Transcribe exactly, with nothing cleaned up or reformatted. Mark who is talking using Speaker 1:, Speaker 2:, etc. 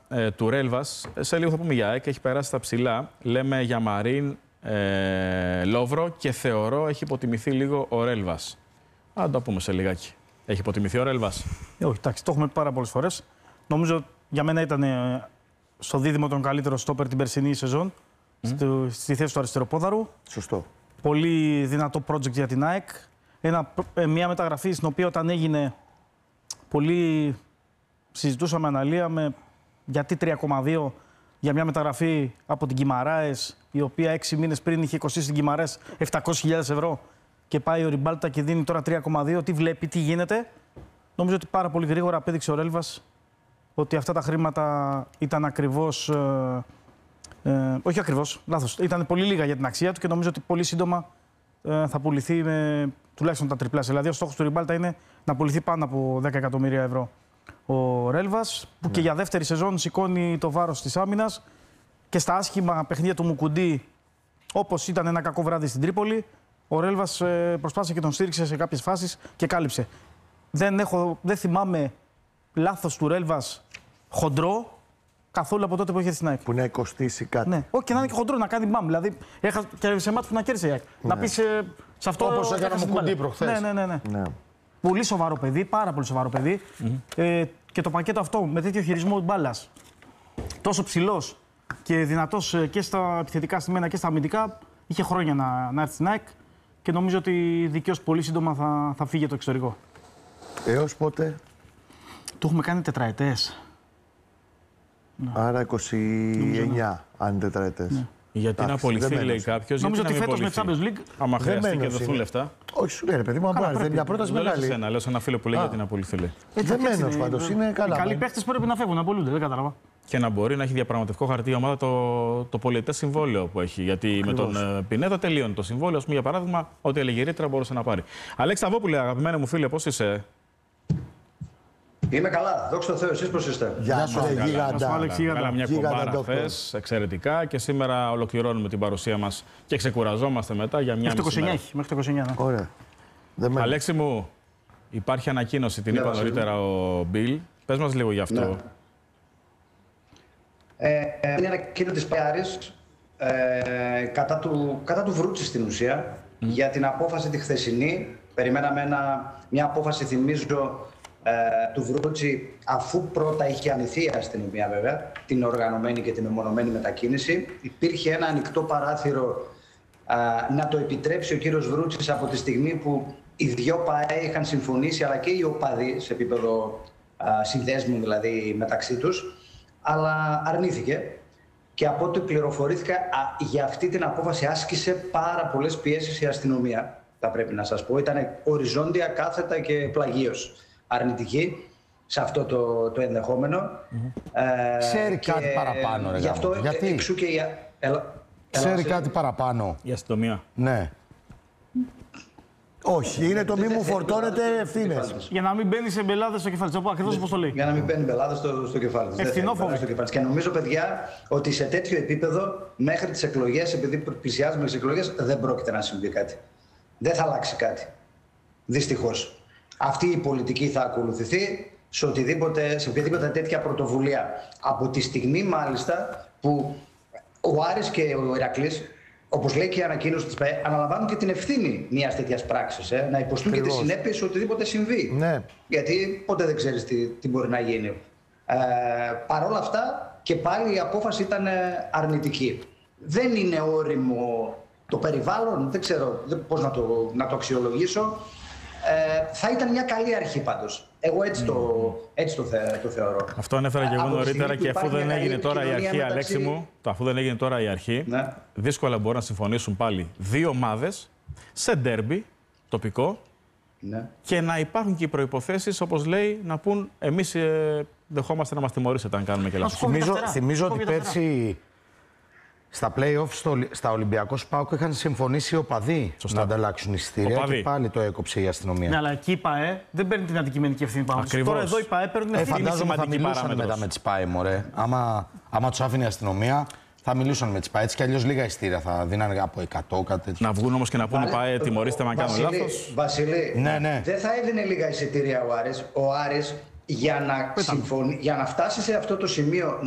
Speaker 1: ε, του Ρέλβας. Σε λίγο θα πούμε για ΑΕΚ, έχει περάσει στα ψηλά. Λέμε για Μαρίν, ε, Λόβρο και θεωρώ έχει υποτιμηθεί λίγο ο Ρέλβας. Αν το πούμε σε λιγάκι. Έχει υποτιμηθεί ο Ρέλβας?
Speaker 2: Ε, όχι, εντάξει, το έχουμε πει πάρα πολλές φορές. Νομίζω για μένα ήταν ε, στο δίδυμο τον καλύτερο στόπερ την περσινή σεζόν. Mm. Στο, στη θέση του αριστεροπόδαρου.
Speaker 3: Σωστό.
Speaker 2: Πολύ δυνατό project για την ΑΕΚ. Ένα, ε, μια μεταγραφή στην οποία όταν έγινε πολύ συζητούσαμε, αναλύαμε γιατί τρία κόμμα δύο για μια μεταγραφή από την Γκιμαράες, η οποία έξι μήνες πριν είχε κοστίσει την Γκιμαράες επτακόσιες χιλιάδες ευρώ και πάει ο Ριμπάλτα και δίνει τώρα τρία κόμμα δύο. Τι βλέπει, τι γίνεται. Νομίζω ότι πάρα πολύ γρήγορα απέδειξε ο Ρέλβας ότι αυτά τα χρήματα ήταν ακριβώς. Ε, ε, όχι ακριβώς, λάθος. Ήταν πολύ λίγα για την αξία του και νομίζω ότι πολύ σύντομα ε, θα πουληθεί με τουλάχιστον τα τριπλάσια. Δηλαδή, ο στόχος του Ριμπάλτα είναι να πουληθεί πάνω από δέκα εκατομμύρια ευρώ ο Ρέλβας, που ναι. και για δεύτερη σεζόν σηκώνει το βάρος της άμυνας και στα άσχημα παιχνίδια του Μουκουντή, όπως ήταν ένα κακό βράδυ στην Τρίπολη, ο Ρέλβας ε, προσπάθησε και τον στήριξε σε κάποιες φάσεις και κάλυψε. Δεν, έχω, δεν θυμάμαι λάθος του Ρέλβας χοντρό καθόλου από τότε που είχε στην ΑΕΚ.
Speaker 3: Που να κοστίσει κάτι.
Speaker 2: Ναι, όχι και να είναι και χοντρό, να κάνει μπαμ. Δηλαδή, έχα, και σε μάτς που να κέρδισε η ΑΕΚ. Ναι. Να πει ε, σε αυτό.
Speaker 4: Όπως έκανε ο Μουκουντή προχθές.
Speaker 2: Ναι, ναι, ναι, ναι.
Speaker 3: ναι.
Speaker 2: Πολύ σοβαρό παιδί, πάρα πολύ σοβαρό παιδί. Mm-hmm. Ε, και το πακέτο αυτό με τέτοιο χειρισμό μπάλας, τόσο ψηλός και δυνατός και στα επιθετικά στημένα και στα αμυντικά, είχε χρόνια να, να έρθει στην ΑΕΚ και νομίζω ότι δικαίως πολύ σύντομα θα, θα φύγει το εξωτερικό.
Speaker 3: Έως πότε?
Speaker 2: Το έχουμε κάνει τετραετές.
Speaker 3: Άρα είκοσι εννιά, ναι. αν τετραετές. Ναι.
Speaker 1: Γιατί να απολυθεί, λέει κάποιος.
Speaker 2: Νομίζω ότι φέτος με Champions League.
Speaker 1: Άμα χρειαστεί και δοθούν λεφτά.
Speaker 3: Όχι, σου λέει, παιδί μου, απλά είναι μια πρόταση μεγάλη.
Speaker 1: Δεν λέω σε ένα φίλο που λέει γιατί να απολυθεί.
Speaker 3: Δεμένος πάντως, είναι καλά.
Speaker 2: Οι καλοί παίχτες πρέπει να φεύγουν, να απολούνται, δεν κατάλαβα.
Speaker 1: Και να μπορεί να έχει διαπραγματευτικό χαρτί η ομάδα το, το πολιετές συμβόλαιο που έχει. Γιατί ακριβώς. Με τον Πινέδα τελείωνε το συμβόλαιο. Ας πούμε, για παράδειγμα, ό,τι έλεγε η ρήτρα μπορούσε να πάρει. Αλέξη Σταβόπουλε, αγαπημένο μου φίλε, πώς είσαι?
Speaker 5: Είμαι καλά, δόξα τω Θεώ, εσείς πώς είστε?
Speaker 3: Γεια σου, γίγαντα.
Speaker 1: Καλά, μια κομπάρα χθες, εξαιρετικά. Και σήμερα ολοκληρώνουμε την παρουσία μας και ξεκουραζόμαστε μετά για μια μισή μέρα.
Speaker 2: Μέχρι το είκοσι εννιά, ναι.
Speaker 3: Ωραία.
Speaker 1: Αλέξη μου, υπάρχει ανακοίνωση, την είπα νωρίτερα ο Μπιλ. Πες μας λίγο γι' αυτό.
Speaker 5: Ναι. Ε, είναι ανακοίνωση της Πάρης ε, κατά, του, κατά του Βρούτση στην ουσία, mm. για την απόφαση τη χθεσινή. Περιμέναμε ένα, μια απόφαση, θυμίζω, του Βρούτση, αφού πρώτα είχε αρνηθεί η αστυνομία βέβαια την οργανωμένη και την μεμονωμένη μετακίνηση. Υπήρχε ένα ανοιχτό παράθυρο α, να το επιτρέψει ο κύριος Βρούτσης από τη στιγμή που οι δυο ΠΑΕ είχαν συμφωνήσει, αλλά και οι οπαδοί σε επίπεδο α, συνδέσμου δηλαδή μεταξύ τους, αλλά αρνήθηκε. Και από ό,τι πληροφορήθηκα, α, για αυτή την απόφαση άσκησε πάρα πολλές πιέσεις η αστυνομία, θα πρέπει να σας πω. Ήταν οριζόντια, κάθετα και πλαγίως αρνητική σε αυτό το, το ενδεχόμενο.
Speaker 4: Mm-hmm. ε,
Speaker 3: Ξέρει κάτι παραπάνω, ρε
Speaker 5: γι' αυτό
Speaker 3: γιατί?
Speaker 5: Εξού και η... Έλα,
Speaker 3: Ξέρει
Speaker 5: έλα,
Speaker 3: κάτι παραπάνω.
Speaker 1: Η αστυνομία.
Speaker 3: Ναι. Όχι, είναι το μη μου φορτώνετε ευθύνες.
Speaker 2: Για να μην μπαίνει σε μπελάδες στο κεφάλι της. Ακριβώς όπως το λέει.
Speaker 5: Για να μην μπαίνει μπελάδες στο, στο κεφάλι της.
Speaker 2: Ευθυνόφοβη.
Speaker 5: Και νομίζω, παιδιά, ότι σε τέτοιο επίπεδο μέχρι τις εκλογές, επειδή πλησιάζουμε τις εκλογές, δεν πρόκειται να συμβεί κάτι. Δεν θα αλλάξει κάτι. Δυστυχώς. Αυτή η πολιτική θα ακολουθηθεί σε, οτιδήποτε, σε οποιαδήποτε τέτοια πρωτοβουλία. Από τη στιγμή μάλιστα που ο Άρης και ο Ηρακλής, όπως λέει και η ανακοίνωση της ΠΑΕ, αναλαμβάνουν και την ευθύνη μιας τέτοιας πράξης. Ε, να υποστούν και τις συνέπειες σε οτιδήποτε συμβεί.
Speaker 3: Ναι.
Speaker 5: Γιατί ποτέ δεν ξέρεις τι, τι μπορεί να γίνει. Ε, Παρ' όλα αυτά και πάλι η απόφαση ήταν αρνητική. Δεν είναι όριμο το περιβάλλον, δεν ξέρω πώς να το, να το αξιολογήσω. Ε, θα ήταν μια καλή αρχή πάντως. Εγώ έτσι, mm. το, έτσι το, θε, το θεωρώ.
Speaker 1: Αυτό ανέφερα και εγώ νωρίτερα και αφού δεν έγινε τώρα η αρχή, μεταξύ... Αλέξη μου, το αφού δεν έγινε τώρα η αρχή, ναι. δύσκολα μπορούν να συμφωνήσουν πάλι δύο ομάδες σε ντέρμπι τοπικό, ναι. και να υπάρχουν και οι προϋποθέσεις, όπως λέει, να πούν εμείς ε, δεχόμαστε να μας τιμωρήσετε αν κάνουμε και λάθος.
Speaker 3: Θυμίζω, θυμίζω ότι πέρσι στα play-off στο, στα Ολυμπιακό ΣΠΑΟΚ είχαν συμφωνήσει οι οπαδοί να ανταλλάξουν εισιτήρια και πάλι το έκοψε η αστυνομία.
Speaker 2: Ναι, αλλά εκεί η ΠΑΕ δεν παίρνει την αντικειμενική ευθύνη πάνω. Τώρα εδώ η ΠΑΕ παίρνει την ευθύνη.
Speaker 3: Ε, φαντάζομαι θα μιλούσαν μετά με τις ΠΑΕ, μωρέ. Άμα, άμα τους άφηνε η αστυνομία, θα μιλούσαν με τις ΠΑΕ. Έτσι κι αλλιώς λίγα εισιτήρια θα δίνανε από εκατό, κάτι τέτοιο.
Speaker 1: Να βγουν όμως και να πούνε ΠΑΕ, τιμωρήστε με αν κάνω λάθος.
Speaker 5: Βασίλη,
Speaker 3: ναι, ναι.
Speaker 5: δεν θα έδινε λίγα εισιτήρια ο Άρης. Ο Άρης για να, συμφωνεί, για να φτάσει σε αυτό το σημείο.